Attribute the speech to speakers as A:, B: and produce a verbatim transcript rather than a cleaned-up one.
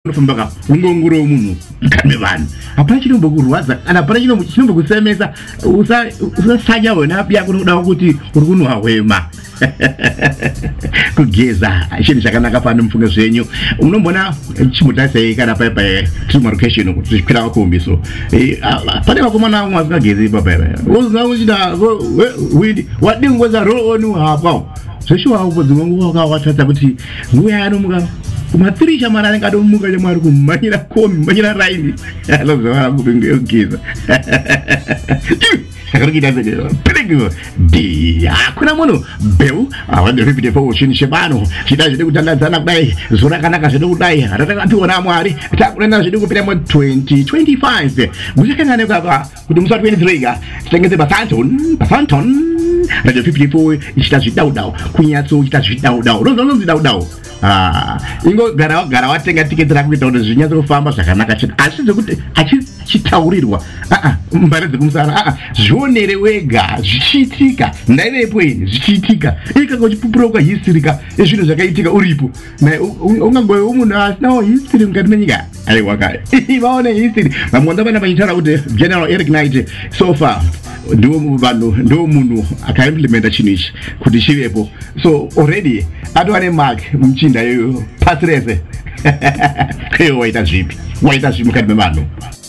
A: fambaka ungonguro munhu kame vanhu hapana chinombokurwadza kana hapana chinombokusemesa usasanya wena pia kunoda kuti uri kunwa hwema kugeza chinhu chakanaka pano mufunge zvenyu unombona chimutasei kana pai pai trimarcation kuti zvikwira vakombiso pane vakomana vamwe vasingagezi ipapai uzauchida windi wadingoza roonu hapa zveshuwa dzimwe wakawatata kuti nguva yanomuka kumatirisha mara anenge adomuka chamwari kumanyira komi manyira raini alozovara kupengeyogeza akarikita perekiwa di hakuna munhu beu avandiripite pauchini chevano chida zvide kutandadzana kudai zuva rakanaka zvide kudai ratakatiwa namwari takunena zvide kupira mu twenty twenty-five muchakanane kaka kuti musa twenty-three ka titengeze pasanton pasanton radio fifty-four ichita zvidaudau kunyatso ichita zvidaudau rozononzi daudau ah ingo gara gara watenga tiketi rakuita kuti zvinyatso kufamba zvakanaka chete asi zvekuti achitaurirwa a a mbare dzekumusara a a zvionere wega zvichiitika ndaivepo ini zvichiitika ikako chipupuroka history ka ezvinhu zvakaitika uripo na ungangowe umunhu asinawo history mukati menyika aiwa kai vaone history vamwe vana vachitaura kuti General Eric Knight so far ndo vanhu ndo munhu akaimplementa chinhu ichi kuti chivepo so already atwane mark mchinda yoyo pasi rese waita zvipi waita zvipi mukati mevanhu